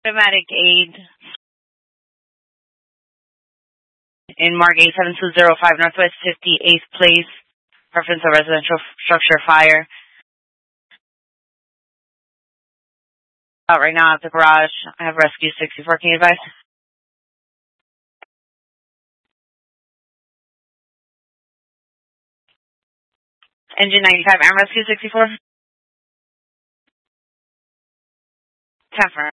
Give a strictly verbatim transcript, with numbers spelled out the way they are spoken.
Automatic aid in Mark eight seven two zero five Northwest fifty-eighth Place. Reference a residential structure fire. Out right now at the garage. I have Rescue sixty-four. Can you advise? Engine ninety-five and Rescue sixty-four. Confirm.